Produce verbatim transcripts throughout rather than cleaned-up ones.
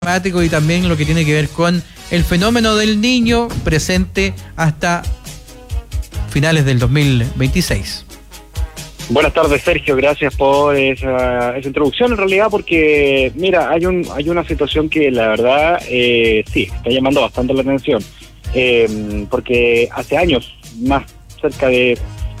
y también lo que tiene que ver con el fenómeno del Niño presente hasta finales del dos mil veintiséis. Buenas tardes, Sergio, gracias por esa, esa introducción en realidad, porque mira, hay un hay una situación que la verdad eh, sí, está llamando bastante la atención, eh, porque hace años, más cerca de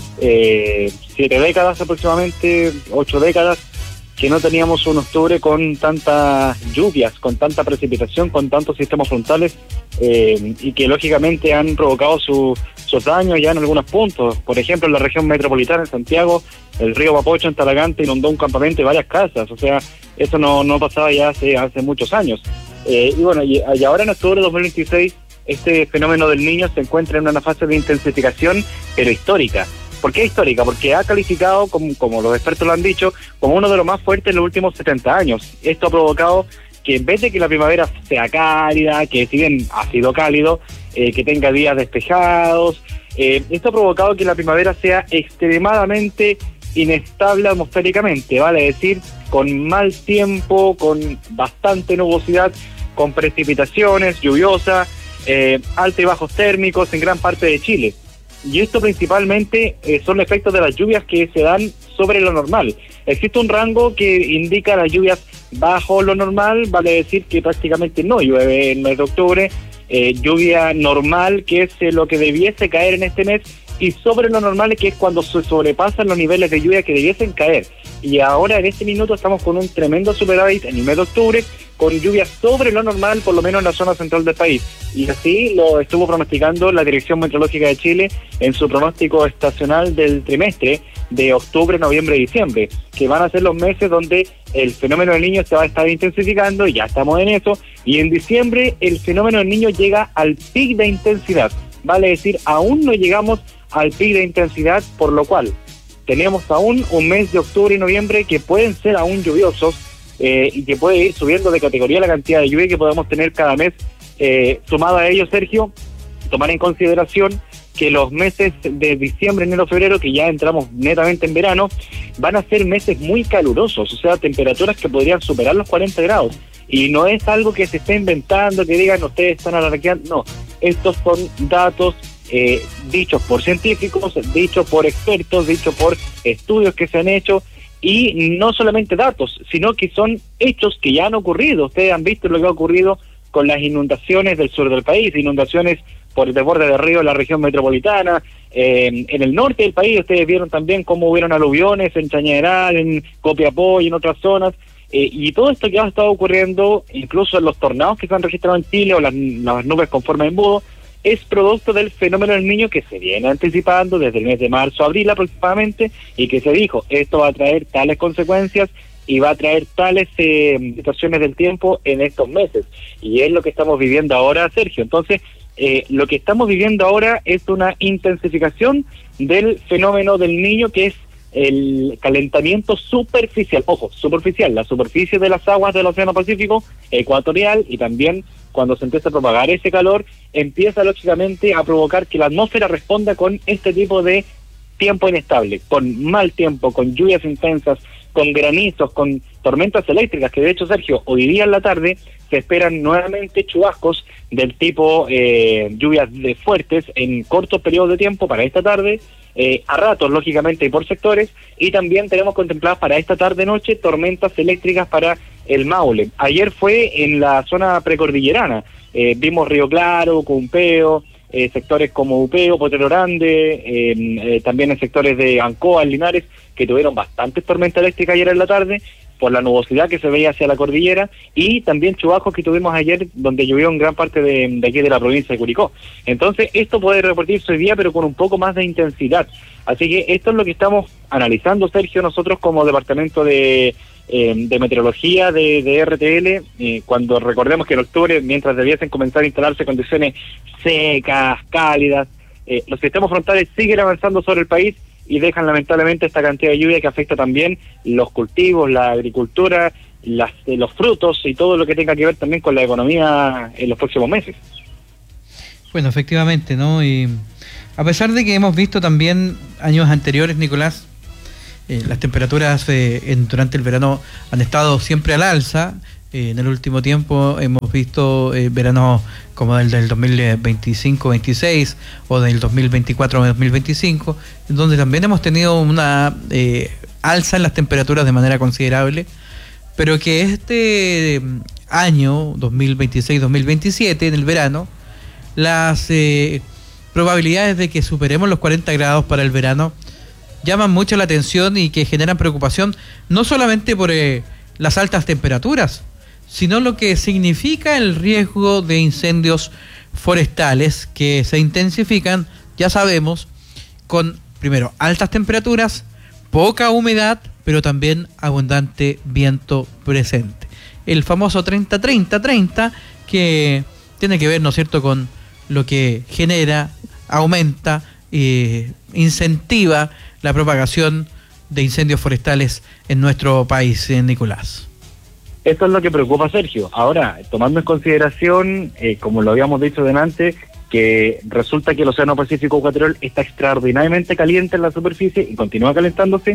eh, siete décadas aproximadamente, ocho décadas, que no teníamos un octubre con tantas lluvias, con tanta precipitación, con tantos sistemas frontales eh, y que lógicamente han provocado su, sus daños ya en algunos puntos. Por ejemplo, en la región metropolitana, en Santiago, el río Mapocho en Talagante inundó un campamento y varias casas. O sea, eso no, no pasaba ya hace, hace muchos años. Eh, y bueno, y, y ahora en octubre de dos mil veintiséis, este fenómeno del Niño se encuentra en una fase de intensificación, pero histórica. ¿Por qué histórica? Porque ha calificado, como, como los expertos lo han dicho, como uno de los más fuertes en los últimos setenta años. Esto ha provocado que en vez de que la primavera sea cálida, que si bien ha sido cálido, eh, que tenga días despejados, eh, esto ha provocado que la primavera sea extremadamente inestable atmosféricamente, vale decir, con mal tiempo, con bastante nubosidad, con precipitaciones lluviosas, eh, altos y bajos térmicos en gran parte de Chile. Y esto principalmente eh, son efectos de las lluvias que se dan sobre lo normal. Existe un rango que indica las lluvias bajo lo normal, vale decir que prácticamente no llueve en el mes de octubre, eh, lluvia normal, que es eh, lo que debiese caer en este mes, y sobre lo normal, que es cuando se sobrepasan los niveles de lluvia que debiesen caer. Y ahora en este minuto estamos con un tremendo superávit en el mes de octubre, con lluvias sobre lo normal, por lo menos en la zona central del país. Y así lo estuvo pronosticando la Dirección Meteorológica de Chile en su pronóstico estacional del trimestre de octubre, noviembre y diciembre, que van a ser los meses donde el fenómeno del Niño se va a estar intensificando, y ya estamos en eso, y en diciembre el fenómeno del Niño llega al pic de intensidad, vale decir, aún no llegamos al pic de intensidad, por lo cual tenemos aún un mes de octubre y noviembre que pueden ser aún lluviosos, eh, y que puede ir subiendo de categoría la cantidad de lluvia que podemos tener cada mes. Eh, sumado a ello, Sergio, tomar en consideración que los meses de diciembre, enero, febrero, que ya entramos netamente en verano, van a ser meses muy calurosos, o sea, temperaturas que podrían superar los cuarenta grados. Y no es algo que se esté inventando, que digan ustedes están alardeando, no. Estos son datos eh, dichos por científicos, dichos por expertos, dichos por estudios que se han hecho, y no solamente datos, sino que son hechos que ya han ocurrido. Ustedes han visto lo que ha ocurrido con las inundaciones del sur del país, inundaciones por el desborde de río en la región metropolitana, eh, en el norte del país. Ustedes vieron también cómo hubieron aluviones en Chañaral, en Copiapó y en otras zonas, eh, y todo esto que ha estado ocurriendo, incluso en los tornados que se han registrado en Chile, o las, las nubes con forma de embudo, es producto del fenómeno del Niño que se viene anticipando desde el mes de marzo, abril aproximadamente, y que se dijo, esto va a traer tales consecuencias y va a traer tales eh, situaciones del tiempo en estos meses. Y es lo que estamos viviendo ahora, Sergio. Entonces, eh, lo que estamos viviendo ahora es una intensificación del fenómeno del Niño, que es el calentamiento superficial, ojo, superficial, la superficie de las aguas del Océano Pacífico ecuatorial, y también cuando se empieza a propagar ese calor, empieza lógicamente a provocar que la atmósfera responda con este tipo de tiempo inestable, con mal tiempo, con lluvias intensas, con granizos, con tormentas eléctricas, que de hecho, Sergio, hoy día en la tarde se esperan nuevamente chubascos del tipo eh, lluvias de fuertes en cortos periodos de tiempo para esta tarde, eh, a ratos, lógicamente, y por sectores, y también tenemos contempladas para esta tarde-noche tormentas eléctricas para el Maule. Ayer fue en la zona precordillerana, eh, vimos Río Claro, Cumpeo, eh, sectores como Upeo, Potrero Grande, eh, eh, también en sectores de Ancoa, Linares, que tuvieron bastantes tormentas eléctricas ayer en la tarde, por la nubosidad que se veía hacia la cordillera, y también chubascos que tuvimos ayer, donde llovió en gran parte de, de aquí de la provincia de Curicó. Entonces, esto puede repetirse hoy día, pero con un poco más de intensidad. Así que esto es lo que estamos analizando, Sergio, nosotros como Departamento de, eh, de Meteorología de, de R T L, eh, cuando recordemos que en octubre, mientras debiesen comenzar a instalarse condiciones secas, cálidas, eh, los sistemas frontales siguen avanzando sobre el país, y dejan lamentablemente esta cantidad de lluvia que afecta también los cultivos, la agricultura, las, los frutos y todo lo que tenga que ver también con la economía en los próximos meses. Bueno, efectivamente, ¿no? Y a pesar de que hemos visto también años anteriores, Nicolás, eh, las temperaturas eh, en, durante el verano han estado siempre al alza, Eh, en el último tiempo hemos visto eh, veranos como el del dos mil veinticinco veintiséis o del dos mil veinticuatro dos mil veinticinco, donde también hemos tenido una eh, alza en las temperaturas de manera considerable, pero que este año dos mil veintiséis dos mil veintisiete, en el verano, las eh, probabilidades de que superemos los cuarenta grados para el verano llaman mucho la atención y que generan preocupación, no solamente por eh, las altas temperaturas, sino lo que significa el riesgo de incendios forestales que se intensifican, ya sabemos, con, primero, altas temperaturas, poca humedad, pero también abundante viento presente. El famoso treinta treinta treinta, que tiene que ver, ¿no es cierto?, con lo que genera, aumenta, eh, incentiva la propagación de incendios forestales en nuestro país, eh, Nicolás. Esto es lo que preocupa, Sergio. Ahora, tomando en consideración, eh, como lo habíamos dicho delante, que resulta que el Océano Pacífico Ecuatorial está extraordinariamente caliente en la superficie y continúa calentándose,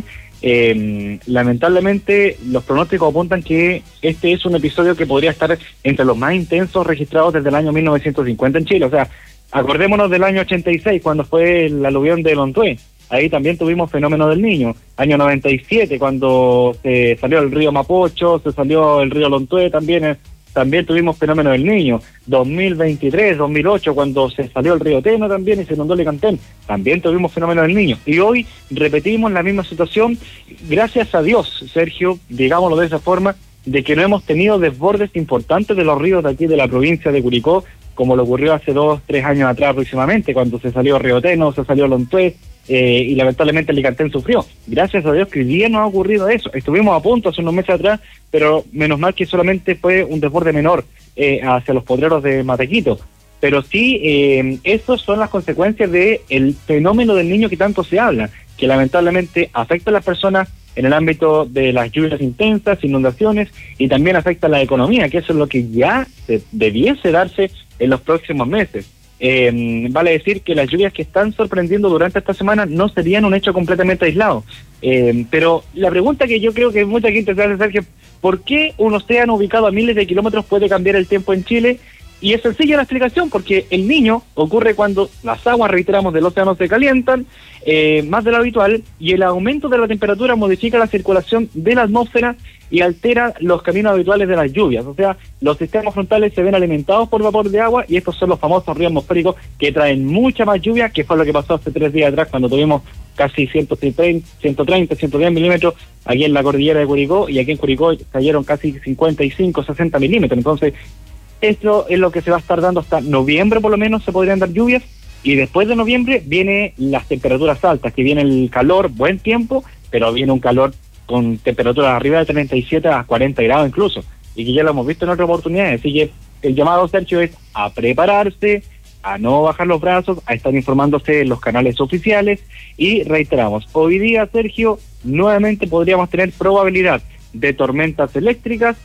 eh, lamentablemente los pronósticos apuntan que este es un episodio que podría estar entre los más intensos registrados desde el año mil novecientos cincuenta en Chile. O sea, acordémonos del año ochenta y seis, cuando fue el aluvión de Lontué. Ahí también tuvimos fenómeno del Niño. Año noventa y siete, cuando se salió el río Mapocho, se salió el río Lontué, también eh, también tuvimos fenómeno del Niño. dos mil veintitrés, dos mil ocho, cuando se salió el río Teno también y se inundó Licantén, también tuvimos fenómeno del Niño. Y hoy repetimos la misma situación, gracias a Dios, Sergio, digámoslo de esa forma, de que no hemos tenido desbordes importantes de los ríos de aquí de la provincia de Curicó, como lo ocurrió hace dos, tres años atrás aproximadamente, cuando se salió Río Teno, se salió Lontué, Eh, y lamentablemente el Licantén sufrió. Gracias a Dios que hoy día no ha ocurrido eso. Estuvimos a punto hace unos meses atrás, pero menos mal que solamente fue un desborde menor eh, hacia los potreros de Matequito. Pero sí, eh, esas son las consecuencias del fenómeno del Niño que tanto se habla, que lamentablemente afecta a las personas en el ámbito de las lluvias intensas, inundaciones, y también afecta a la economía, que eso es lo que ya se, debiese darse en los próximos meses. Eh, vale decir que las lluvias que están sorprendiendo durante esta semana no serían un hecho completamente aislado, eh, pero la pregunta que yo creo que mucha gente se hace, Sergio, ¿por qué un océano ubicado a miles de kilómetros puede cambiar el tiempo en Chile? Y es sencilla la explicación, porque el Niño ocurre cuando las aguas, reiteramos, del océano se calientan eh, más de lo habitual, y el aumento de la temperatura modifica la circulación de la atmósfera y altera los caminos habituales de las lluvias. O sea, los sistemas frontales se ven alimentados por vapor de agua, y estos son los famosos ríos atmosféricos que traen mucha más lluvia, que fue lo que pasó hace tres días atrás cuando tuvimos casi ciento treinta, ciento diez milímetros aquí en la cordillera de Curicó, y aquí en Curicó cayeron casi cincuenta y cinco, sesenta milímetros. Entonces, esto es lo que se va a estar dando hasta noviembre, por lo menos se podrían dar lluvias, y después de noviembre vienen las temperaturas altas, que viene el calor, buen tiempo, pero viene un calor con temperaturas arriba de treinta y siete a cuarenta grados incluso, y que ya lo hemos visto en otras oportunidades. Así que el llamado, Sergio, es a prepararse, a no bajar los brazos, a estar informándose en los canales oficiales, y reiteramos, hoy día, Sergio, nuevamente podríamos tener probabilidad de tormentas eléctricas,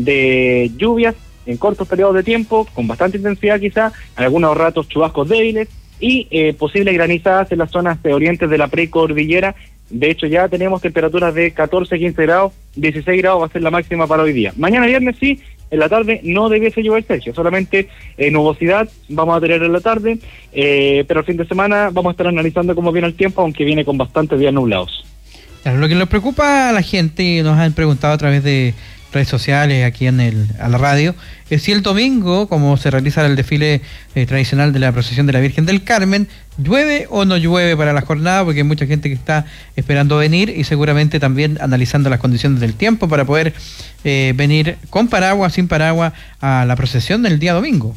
de lluvias en cortos periodos de tiempo, con bastante intensidad quizá, algunos ratos chubascos débiles, y eh, posibles granizadas en las zonas de orientes de la precordillera. De hecho, ya tenemos temperaturas de catorce, quince grados, dieciséis grados va a ser la máxima para hoy día. Mañana viernes sí, en la tarde no debiese llover, Sergio, solamente eh, nubosidad vamos a tener en la tarde, eh, pero el fin de semana vamos a estar analizando cómo viene el tiempo, aunque viene con bastantes días nublados. Claro, lo que nos preocupa a la gente, y nos han preguntado a través de redes sociales, aquí en el a la radio, es si el domingo, como se realiza el desfile eh, tradicional de la procesión de la Virgen del Carmen, llueve o no llueve para la jornada, porque hay mucha gente que está esperando venir y seguramente también analizando las condiciones del tiempo para poder eh, venir con paraguas, sin paraguas, a la procesión del día domingo.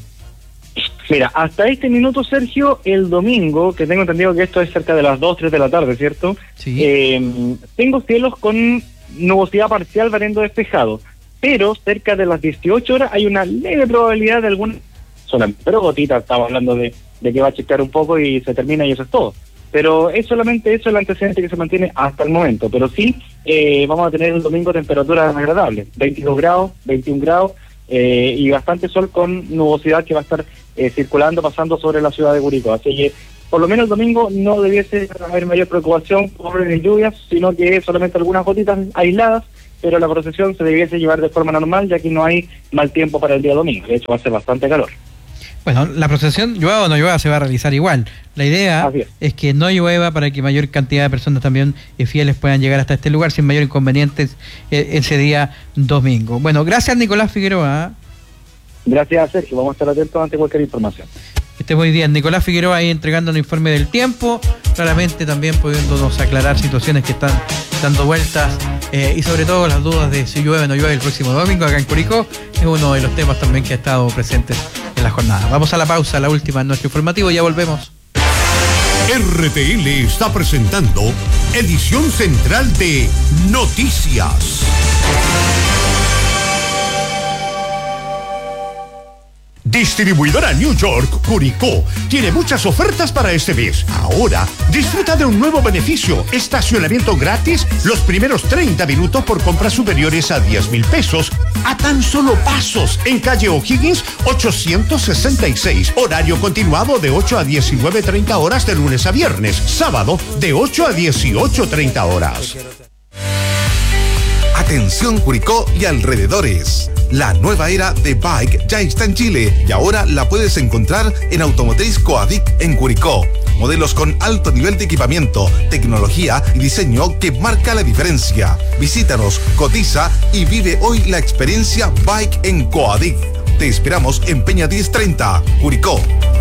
Mira, hasta este minuto, Sergio, el domingo, que tengo entendido que esto es cerca de las dos, tres de la tarde, ¿cierto? Sí. Eh, tengo cielos con nubosidad parcial variando despejado, pero cerca de las dieciocho horas hay una leve probabilidad de alguna zona, pero gotita, estamos hablando de, de que va a chispear un poco y se termina y eso es todo. Pero es solamente eso el antecedente que se mantiene hasta el momento, pero sí eh, vamos a tener el domingo temperaturas agradables, veintidós grados, veintiún grados, eh, y bastante sol con nubosidad que va a estar eh, circulando, pasando sobre la ciudad de Curicó. Así que por lo menos el domingo no debiese haber mayor preocupación por lluvias, sino que solamente algunas gotitas aisladas pero la procesión se debiese llevar de forma normal, ya que no hay mal tiempo para el día domingo. De hecho, va a ser bastante calor. Bueno, la procesión, llueva o no llueva, se va a realizar igual. La idea es. es que no llueva para que mayor cantidad de personas también eh, fieles puedan llegar hasta este lugar sin mayor inconvenientes eh, ese día domingo. Bueno, gracias Nicolás Figueroa. Gracias Sergio, vamos a estar atentos ante cualquier información. Que esté muy bien. Nicolás Figueroa ahí entregando un informe del tiempo, claramente también pudiéndonos aclarar situaciones que están dando vueltas eh, y sobre todo las dudas de si llueve o no llueve el próximo domingo acá en Curicó, es uno de los temas también que ha estado presentes en la jornada. Vamos a la pausa, la última en nuestro informativo, ya volvemos. R T L está presentando edición central de Noticias. Distribuidora New York Curicó tiene muchas ofertas para este mes. Ahora, disfruta de un nuevo beneficio: estacionamiento gratis los primeros treinta minutos por compras superiores a diez mil pesos, a tan solo pasos, en calle O'Higgins ochocientos sesenta y seis. Horario continuado de ocho a diecinueve treinta horas de lunes a viernes. Sábado de ocho a dieciocho treinta horas. Atención Curicó y alrededores. La nueva era de Bike ya está en Chile y ahora la puedes encontrar en Automotriz Coadic en Curicó. Modelos con alto nivel de equipamiento, tecnología y diseño que marca la diferencia. Visítanos, cotiza y vive hoy la experiencia Bike en Coadic. Te esperamos en Peña diez treinta, Curicó.